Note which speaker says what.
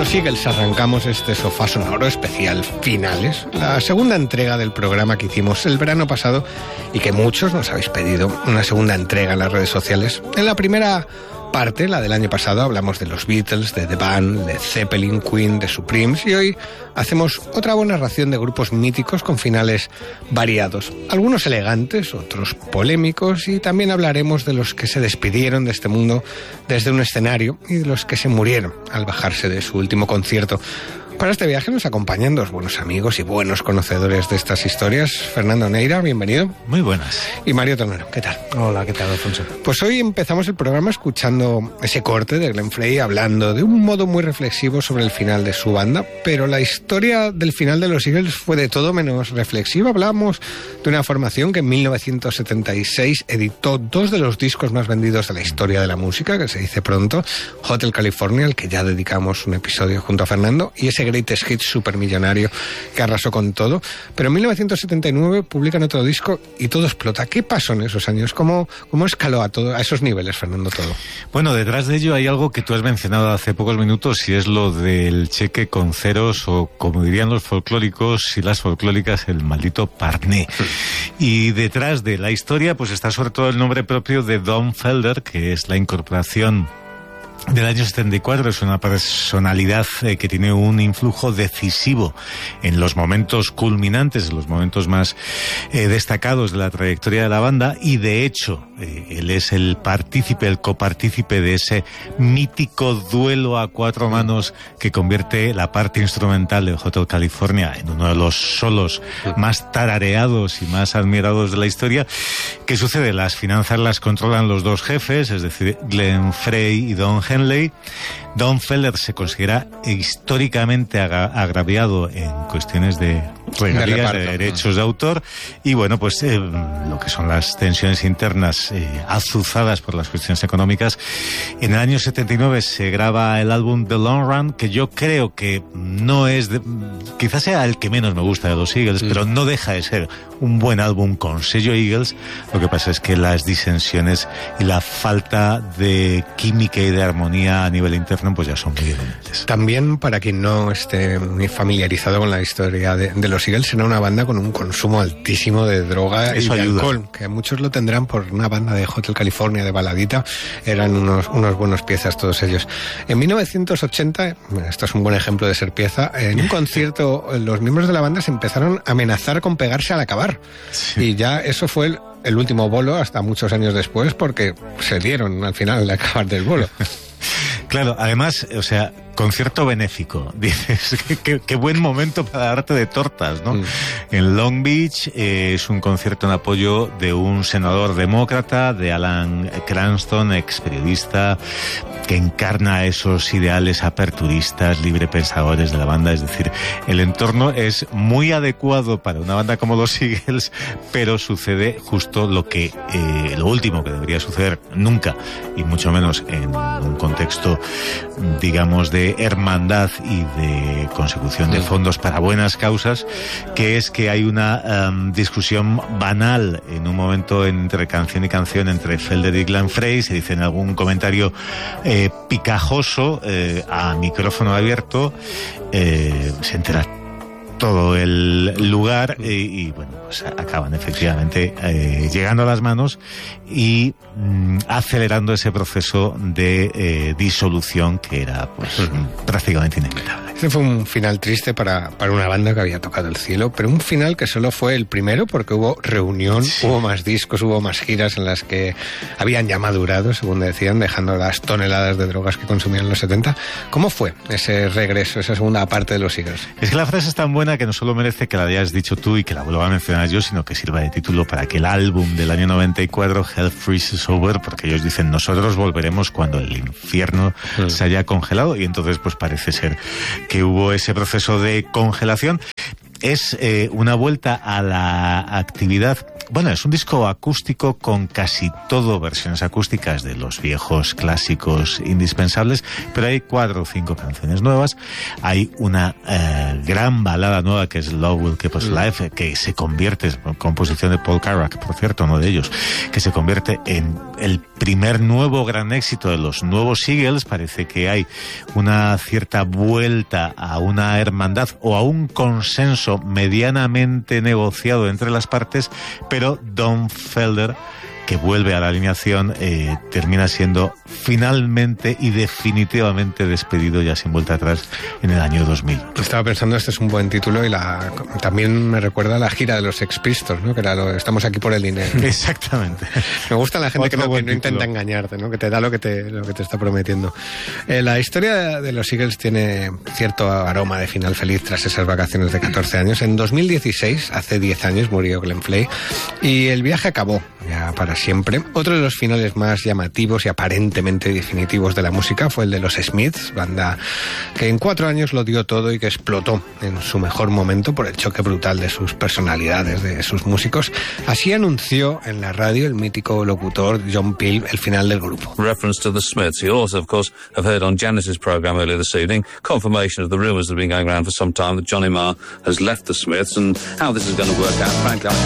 Speaker 1: los Eagles arrancamos este sofá sonoro especial Finales, la segunda entrega del programa que hicimos el verano pasado y que muchos nos habéis pedido, una segunda entrega en las redes sociales. En la primera parte, la del año pasado, hablamos de los Beatles, de The Band, de Zeppelin, Queen, de Supremes, y hoy hacemos otra buena ración de grupos míticos con finales variados, algunos elegantes, otros polémicos, y también hablaremos de los que se despidieron de este mundo desde un escenario y de los que se murieron al bajarse de su último concierto. Para este viaje nos acompañan dos buenos amigos y buenos conocedores de estas historias. Fernando Neira, bienvenido.
Speaker 2: Muy buenas.
Speaker 1: Y Mario Tornero, ¿qué tal?
Speaker 3: Hola, ¿qué tal, Alfonso?
Speaker 1: Pues hoy empezamos el programa escuchando ese corte de Glenn Frey hablando de un modo muy reflexivo sobre el final de su banda, pero la historia del final de los Eagles fue de todo menos reflexiva. Hablamos de una formación que en 1976 editó dos de los discos más vendidos de la historia de la música, que se dice pronto, Hotel California, al que ya dedicamos un episodio junto a Fernando, y ese Greatest Hits supermillonario que arrasó con todo. Pero en 1979 publican otro disco y todo explota. ¿Qué pasó en esos años? ¿Cómo escaló a esos niveles, Fernando, todo?
Speaker 2: Bueno, detrás de ello hay algo que tú has mencionado hace pocos minutos y es lo del cheque con ceros o, como dirían los folclóricos y las folclóricas, el maldito parné. Y detrás de la historia pues está sobre todo el nombre propio de Don Felder, que es la incorporación del año 74, es una personalidad que tiene un influjo decisivo en los momentos culminantes, en los momentos más destacados de la trayectoria de la banda, y de hecho él es el copartícipe de ese mítico duelo a cuatro manos que convierte la parte instrumental de Hotel California en uno de los solos más tarareados y más admirados de la historia. ¿Qué sucede? Las finanzas las controlan los dos jefes, es decir, Glenn Frey y Don Henley. Don Felder se considera históricamente agraviado en cuestiones de regalías, de derechos de autor, y bueno, pues lo que son las tensiones internas azuzadas por las cuestiones económicas. En el año 79 se graba el álbum The Long Run, que yo creo que no es quizás sea el que menos me gusta de los Eagles, pero no deja de ser un buen álbum con sello Eagles. Lo que pasa es que las disensiones y la falta de química y de armonía a nivel interno pues ya son muy evidentes.
Speaker 1: También, para quien no esté muy familiarizado con la historia de los Eagles, era una banda con un consumo altísimo de droga y de alcohol, que muchos lo tendrán por una banda de Hotel California, de baladita. Eran unos buenos piezas todos ellos. En 1980, esto es un buen ejemplo de ser pieza, en un concierto los miembros de la banda se empezaron a amenazar con pegarse al acabar. Sí. Y ya eso fue el último bolo hasta muchos años después, porque se dieron al final de acabar del bolo.
Speaker 2: Claro, además, o sea, concierto benéfico, dices, qué buen momento para darte de tortas, ¿no? En Long Beach es un concierto en apoyo de un senador demócrata, de Alan Cranston, ex periodista, que encarna esos ideales aperturistas, librepensadores de la banda. Es decir, el entorno es muy adecuado para una banda como los Eagles, pero sucede justo lo último que debería suceder nunca, y mucho menos en un contexto, digamos, de hermandad y de consecución de fondos para buenas causas, que es que hay una discusión banal en un momento entre canción y canción entre Felder y Glenn Frey. Se dice en algún comentario picajoso a micrófono abierto, se entera todo el lugar y bueno, pues acaban efectivamente llegando a las manos y acelerando ese proceso de disolución que era pues prácticamente inevitable.
Speaker 1: Este fue un final triste para una banda que había tocado el cielo, pero un final que solo fue el primero, porque hubo reunión, hubo más discos, hubo más giras en las que habían ya madurado, según decían, dejando las toneladas de drogas que consumían en los 70. ¿Cómo fue ese regreso, esa segunda parte de los Eagles?
Speaker 2: Es que la frase es tan buena que no solo merece que la hayas dicho tú y que la vuelva a mencionar yo, sino que sirva de título para que el álbum del año 94, Hell Freezes Over, porque ellos dicen, nosotros volveremos cuando el infierno se haya congelado, y entonces pues parece ser que hubo ese proceso de congelación. Es una vuelta a la actividad Bueno, es un disco acústico con casi todo versiones acústicas de los viejos clásicos indispensables, pero hay 4 o 5 canciones nuevas. Hay una gran balada nueva que es Love Will Keep Us Alive, que se convierte, composición de Paul Carrack, por cierto, uno de ellos, que se convierte en el primer nuevo gran éxito de los nuevos Eagles. Parece que hay una cierta vuelta a una hermandad o a un consenso medianamente negociado entre las partes, pero Don Felder, que vuelve a la alineación, termina siendo finalmente y definitivamente despedido ya sin vuelta atrás en el año 2000.
Speaker 1: Estaba pensando, este es un buen título y también me recuerda a la gira de los Sex Pistols, ¿no? Que era estamos aquí por el dinero.
Speaker 2: Exactamente.
Speaker 1: Me gusta la gente que no intenta engañarte, ¿no? Que te da lo que te está prometiendo. La historia de los Eagles tiene cierto aroma de final feliz tras esas vacaciones de 14 años. En 2016, hace 10 años, murió Glenn Frey y el viaje acabó ya para siempre. Otro de los finales más llamativos y aparentemente definitivos de la música fue el de los Smiths, banda que en 4 años lo dio todo y que explotó en su mejor momento por el choque brutal de sus personalidades, de sus músicos. Así anunció en la radio el mítico locutor John Peel el final del grupo.
Speaker 3: Reference to the Smiths. You also, of course, have heard on Janice's program earlier this evening confirmation of the rumours that have been going around for some time that Johnny Marr has left the Smiths, and how this is going to work out, frankly,